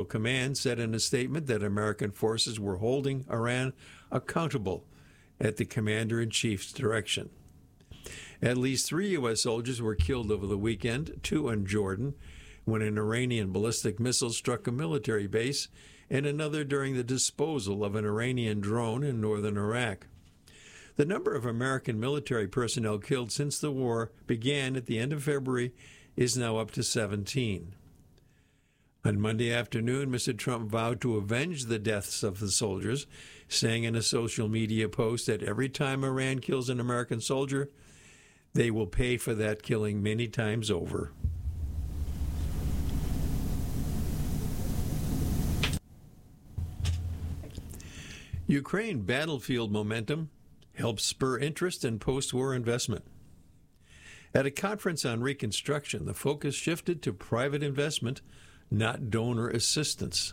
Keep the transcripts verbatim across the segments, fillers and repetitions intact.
Command said in a statement that American forces were holding Iran accountable at the Commander-in-Chief's direction. At least three U S soldiers were killed over the weekend, two in Jordan, when an Iranian ballistic missile struck a military base, and another during the disposal of an Iranian drone in northern Iraq. The number of American military personnel killed since the war began at the end of February is now up to seventeen. On Monday afternoon, Mister Trump vowed to avenge the deaths of the soldiers, saying in a social media post that every time Iran kills an American soldier, they will pay for that killing many times over. Ukraine battlefield momentum helps spur interest in post-war investment. At a conference on reconstruction, the focus shifted to private investment, not donor assistance.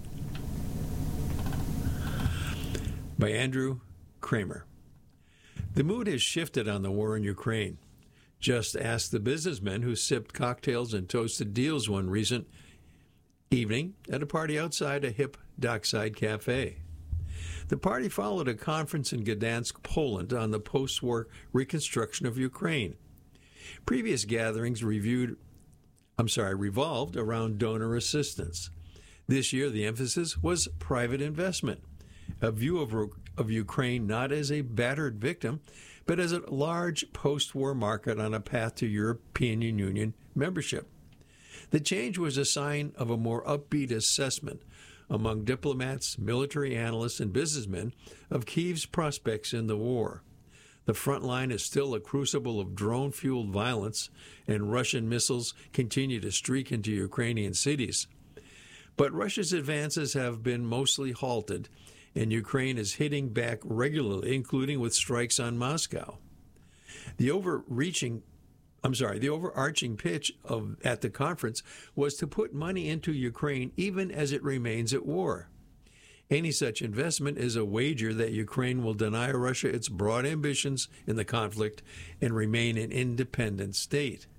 By Andrew Kramer. The mood has shifted on the war in Ukraine. Just ask the businessmen who sipped cocktails and toasted deals one recent evening at a party outside a hip dockside cafe. The party followed a conference in Gdansk, Poland, on the post-war reconstruction of Ukraine. Previous gatherings reviewed, I'm sorry, revolved around donor assistance. This year, the emphasis was private investment, a view of, of Ukraine not as a battered victim, but as a large post-war market on a path to European Union membership. The change was a sign of a more upbeat assessment among diplomats, military analysts, and businessmen of Kyiv's prospects in the war. The front line is still a crucible of drone-fueled violence, and Russian missiles continue to streak into Ukrainian cities. But Russia's advances have been mostly halted, and Ukraine is hitting back regularly, including with strikes on Moscow. The overreaching I'm sorry, the overarching pitch of at the conference was to put money into Ukraine even as it remains at war. Any such investment is a wager that Ukraine will deny Russia its broad ambitions in the conflict and remain an independent state.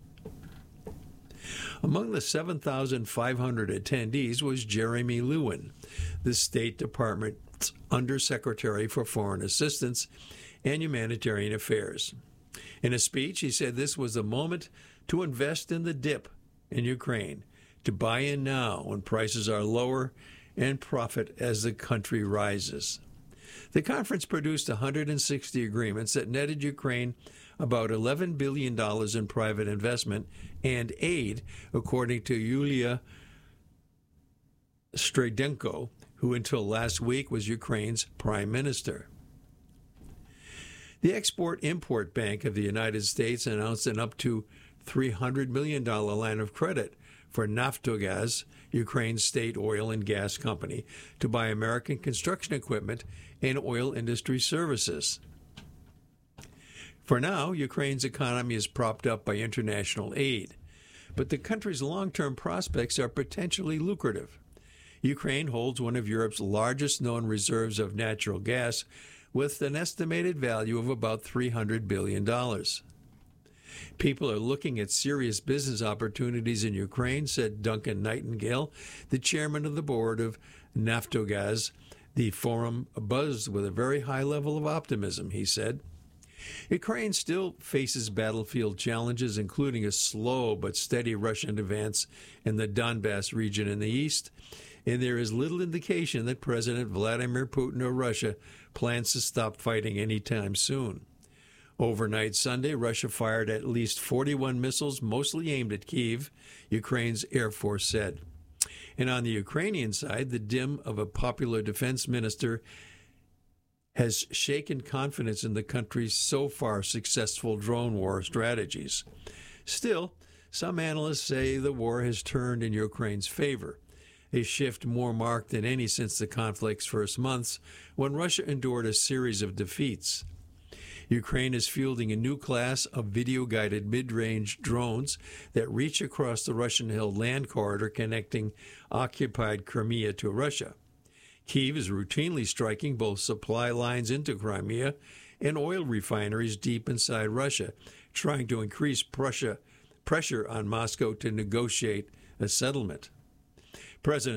Among the seven thousand five hundred attendees was Jeremy Lewin, the State Department's Undersecretary for Foreign Assistance and Humanitarian Affairs. In a speech, he said this was the moment to invest in the dip in Ukraine, to buy in now when prices are lower and profit as the country rises. The conference produced one hundred sixty agreements that netted Ukraine about eleven billion dollars in private investment and aid, according to Yulia Stradenko, who until last week was Ukraine's prime minister. The Export-Import Bank of the United States announced an up to three hundred million dollars line of credit for Naftogaz, Ukraine's state oil and gas company, to buy American construction equipment and oil industry services. For now, Ukraine's economy is propped up by international aid, but the country's long-term prospects are potentially lucrative. Ukraine holds one of Europe's largest known reserves of natural gas, with an estimated value of about three hundred billion dollars. People are looking at serious business opportunities in Ukraine, said Duncan Nightingale, the chairman of the board of Naftogaz. The forum buzzed with a very high level of optimism, he said. Ukraine still faces battlefield challenges, including a slow but steady Russian advance in the Donbass region in the east, and there is little indication that President Vladimir Putin of Russia plans to stop fighting anytime soon. Overnight Sunday, Russia fired at least forty-one missiles, mostly aimed at Kyiv, Ukraine's Air Force said. And on the Ukrainian side, the dim of a popular defense minister has shaken confidence in the country's so far successful drone war strategies. Still, some analysts say the war has turned in Ukraine's favor, a shift more marked than any since the conflict's first months, when Russia endured a series of defeats. Ukraine is fielding a new class of video-guided mid-range drones that reach across the Russian-held land corridor connecting occupied Crimea to Russia. Kyiv is routinely striking both supply lines into Crimea and oil refineries deep inside Russia, trying to increase Prussia, pressure on Moscow to negotiate a settlement. President